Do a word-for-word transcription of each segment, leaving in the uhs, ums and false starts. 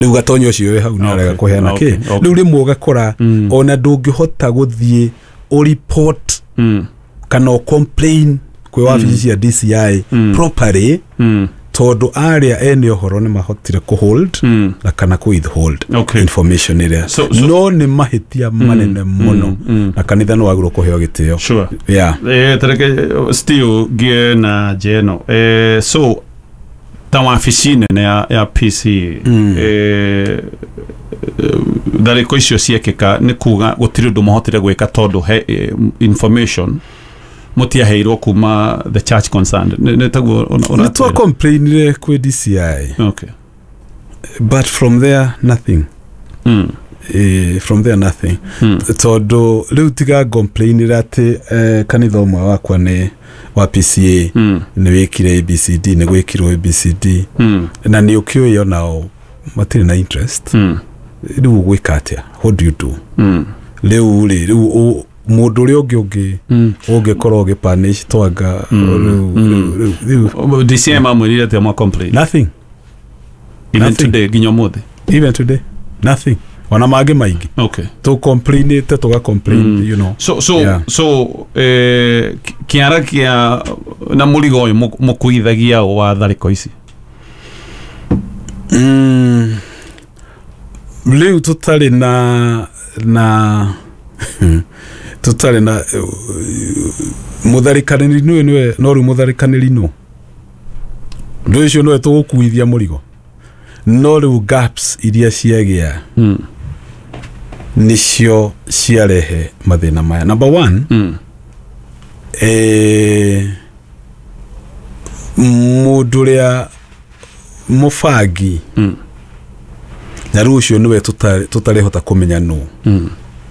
riu gatonyo ucio we hau ni arega kuheana ki riu rimwe gakora ona ndungihota guthie o report kana complain kwe wabici ya D C I properly todo area ene ohoro ni mahotire ku hold na kana ku withhold information area no ni mahitia manene muno na kanitha no wagiro kuheo gitio yeah eh tareke still gie na jeno eh so tawa afisine ya ya P C eh dale ko icio ciekeka ni kuga gutiri ndu mahotire gwika todo information mutia heiro kuma the church concerned ne tago ona to complain ku D C I okay but from there nothing mm eh from there nothing mm. todo riu tiga complain rate eh, kanitha umwe wakwa ni wa P C A mm. ni wikire A B C D ni gwikirwo A B C D mm. na ni ukioyo nao matiri na interest mm. riu gwikatia what do you do mm. riu riu mundu ri ungi ungi ungi korwo gi punish twaga D C M amwirire te ma complain nothing even today ginyo mothe even today nothing wana mage maingi okay to complain it to ga complain you know so so yeah. so eh kiara kia na muligo yo mukuithagia wa thariko ici mm leo tutali na na tutale na mutharikaniri niwe niwe no ru mutharikaniri no ndo icio no tugukuithia murigo no ru gaps iria ciagia mm. nicio ciarehe mathina maya number one mm. eh muduria mufagi mm. na rucio niwe tutale tutale hota kumenya no mm.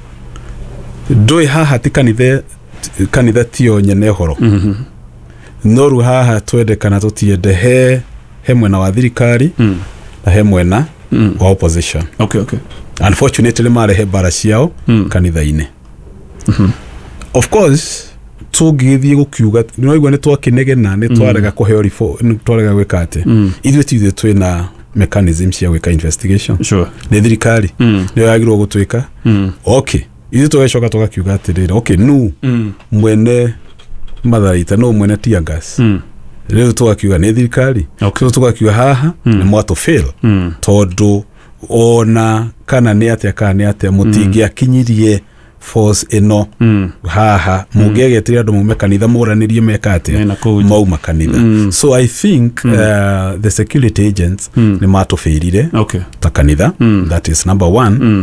doi haha tikanithe kanitha tio nyene horo mhm noru haha twende kana tutiende he he mwena wa thirikari mm. na he mwena mm. wa opposition okay okay unfortunately mare he bara ciao mm. kanitha ine mhm of course tugithie gukiuga no igwa ni twakinegena ni twarega kuheo report ni twarega gwikate mm. ithuĩ tithwe twina mechanism cia gwika investigation sure ni thirikari mm. ni yagirwo gutwika mm. okay ithu tugeshoka tugakiuga atirira okay nu mm. mwene mathaita no mwene tear gas mm. riu tugakiuga ni thirikari okay. so tugakiuga haha mm. ni mwato fail mm. todo ona kana ni atia kana ni atia mutingi akinyirie force eno mm. haha mm. mugegetira ndo mume kanitha muranirie mekate mau makanitha mm. so I think mm. uh, the security agents mm. ni mato failire okay ta kanitha mm. that is number one mm.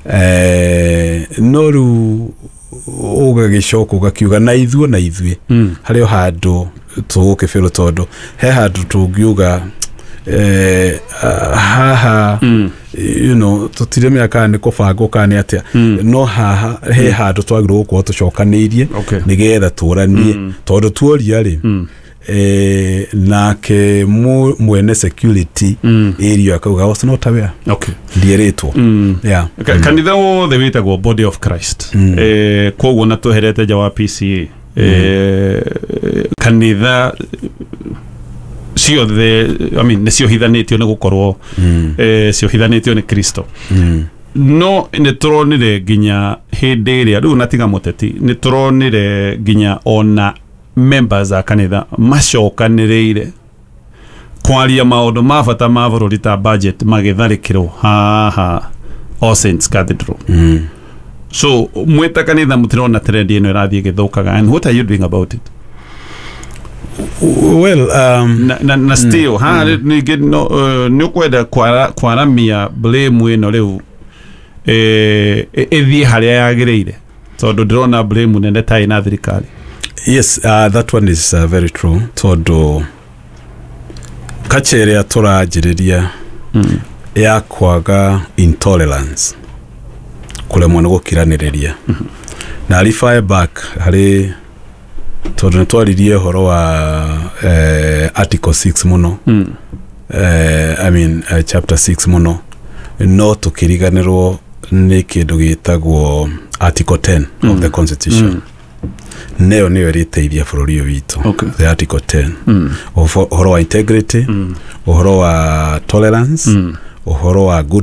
eh noru ugagicoko gakiuga na ithuo na ithuĩ mm. hario handu tuguke felo todo he handu tungiuga eh uh, haha mm. you know tutire miaka ni kubango kani atia mm. no haha he handu twagirwo gukwo tucokanirie okay. nigetha turanie mm. todo tuoria ri mm. eh nake mu mwene security mm. area akauga was not aware okay ndieretwo mm. yeah kanitha wo the wita go body of Christ mm. eh koguo na tuherete ja wa P C A eh mm. kanitha sio the I mean nesio hithanitio ne gukorwo mm. eh sio hithanitio ne Kristo mm. no ne tronire ginya hinde ria ru natiga muteti ne tronire ginya ona members a kanitha macokanĩrĩire kwaria maũndũ ma bata ma bũrũri ta budget magĩtharĩkĩrwo haha All Saints Cathedral mm. so mweta kanitha mũtirona trend ĩno ĩrathiĩ gĩthũkaga and what are you doing about it well um na, na, na still mm. ha nĩ no nĩ kwenda kwaramia blame ĩno rĩu eh ĩthiĩ harĩa yagĩrĩire tondũ ndĩrona blame nene ta ĩna thirikari. Yes, uh, that one is uh, very true. Todo kachere atora jiriria mm. ya kwaga intolerance kule mwana gukiranireria mm -hmm. na alifire back hari todo ntwaririe horo wa uh, article six muno mm. uh, I mean uh, chapter six muno no tukiriganirwo ni kindu gitagwo article ten mm. of the constitution mm. neo neo riteithia bũrũri witũ okay. the article ten mm. uhoro wa integrity mm. uhoro wa tolerance mm. uhoro wa good